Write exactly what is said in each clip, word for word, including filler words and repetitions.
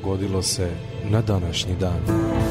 dogodilo se na današnji dan.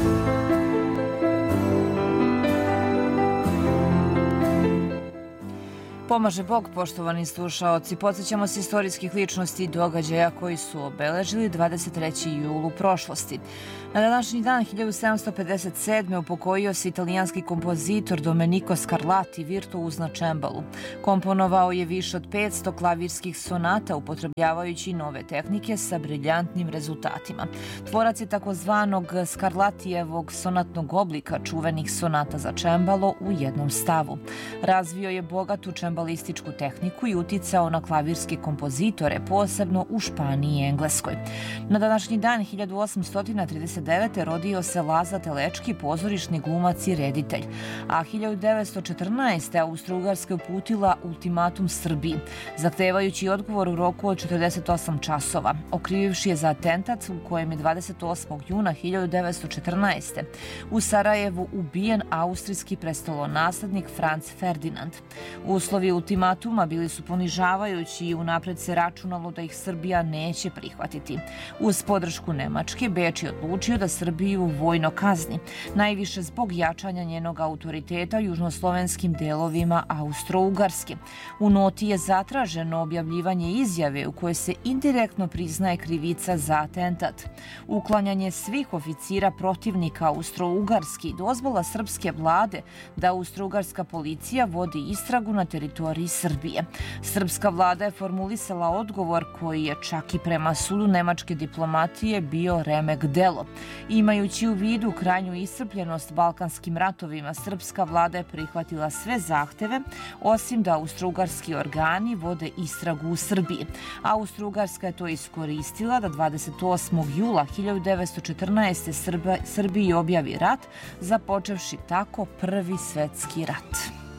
Pomaže Bog, poštovani slušaoci. Podsjećamo se istorijskih ličnosti i događaja koji su obeležili dvadeset treći jul u prošlosti. Na današnji dan hiljadu sedamsto pedeset sedme. upokojio se italijanski kompozitor Domenico Scarlatti, virtuoz na čembalu. Komponovao je više od petsto klavirskih sonata upotrebljavajući nove tehnike sa briljantnim rezultatima. Tvorac je takozvanog Scarlattijevog sonatnog oblika, čuvenih sonata za čembalo u jednom stavu. Razvio je bogatu čembalističku tehniku i uticao na klavirske kompozitore, posebno u Španiji i Engleskoj. Na današnji dan hiljadu osamsto trideset devete. rodio se Laza Telečki, pozorišni glumac i reditelj, a hiljadu devetsto četrnaeste. Austro-Ugarska uputila ultimatum Srbiji, zahtevajući odgovor u roku od četrdeset osam časova, okrivivši je za atentat u kojem je dvadeset osmog juna hiljadu devetsto četrnaeste. u Sarajevu ubijen austrijski prestolonaslednik Franz Ferdinand. Uslovi ultimatuma bili su ponižavajući i unapred se računalo da ih Srbija neće prihvatiti. Uz podršku Nemačke, Beč je odlučio da Srbiju vojno kazni, najviše zbog jačanja njenog autoriteta u južnoslovenskim delovima Austro-Ugarske. U noti je zatraženo objavljivanje izjave u kojoj se indirektno priznaje krivica za atentat, uklanjanje svih oficira protivnika Austro-Ugarski, dozvola srpske vlade da Austro-Ugarska policija vodi istragu na teritoriji Srbije. Srpska vlada je formulisala odgovor koji je čak i prema sudu nemačke diplomatije bio remek delo. Imajući u vidu krajnju iscrpljenost balkanskim ratovima, srpska vlada je prihvatila sve zahteve, osim da austro-ugarski organi vode istragu u Srbiji. Austro-Ugarska je to iskoristila da dvadeset osmog jula hiljadu devetsto četrnaeste. Srba, Srbiji objavi rat, započevši tako Prvi svetski rat.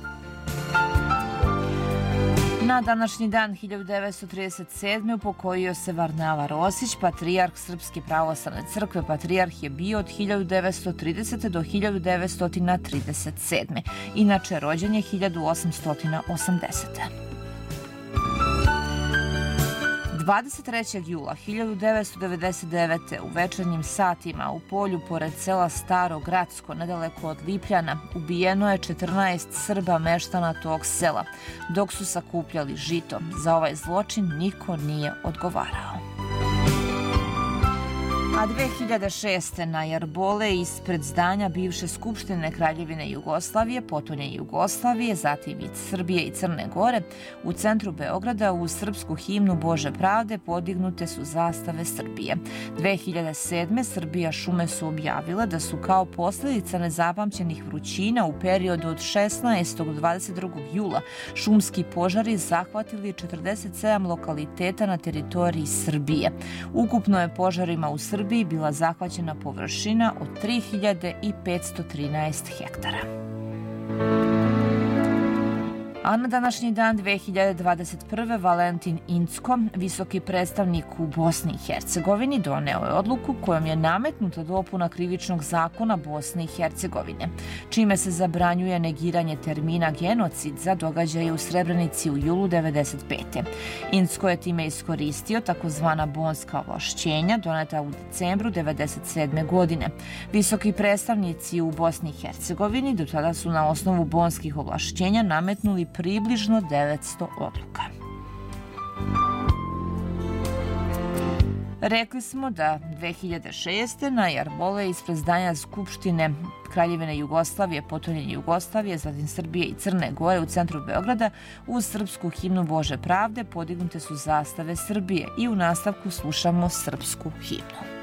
Na današnji dan hiljadu devetsto trideset sedme. upokojio se Varnava Rosić, patrijarh Srpske pravoslavne crkve. Patrijarh je bio od hiljadu devetsto tridesete. do hiljadu devetsto trideset sedme. Inače, rođen je hiljadu osamsto osamdesete. dvadeset trećeg jula hiljadu devetsto devedeset devete. u večernjim satima u polju pored sela Staro Gradsko, nedaleko od Lipljana, ubijeno je četrnaest Srba meštana tog sela, dok su sakupljali žito. Za ovaj zločin niko nije odgovarao. A dve hiljade šeste. na jarbole ispred zdanja bivše Skupštine Kraljevine Jugoslavije, potonje Jugoslavije, zatim i Srbije i Crne Gore, u centru Beograda u srpsku himnu Bože pravde podignute su zastave Srbije. dve hiljade sedme. Srbija šume su objavile da su kao posljedica nezapamćenih vrućina u periodu od šesnaestog do dvadeset drugog jula šumski požari zahvatili četrdeset sedam lokaliteta na teritoriji Srbije. Ukupno je požarima u Srbiji bila zahvaćena površina od tri hiljade petsto trinaest hektara. A na današnji dan dve hiljade dvadeset prve. Valentin Incko, visoki predstavnik u Bosni i Hercegovini, doneo je odluku kojom je nametnuta dopuna krivičnog zakona Bosne i Hercegovine, čime se zabranjuje negiranje termina genocid za događaje u Srebrenici u julu devedeset pete. Incko je time iskoristio takozvana bonska ovlašćenja doneta u decembru devedeset sedme. godine. Visoki predstavnici u Bosni i Hercegovini do tada su na osnovu bonskih ovlašćenja nametnuli približno devetsto odluka. Rekli smo da dve hiljade šeste. na jarbole ispred zdanja Skupštine Kraljevine Jugoslavije, potonje Jugoslavije, zatim Srbije i Crne Gore u centru Beograda uz srpsku himnu Bože pravde podignute su zastave Srbije i u nastavku slušamo srpsku himnu.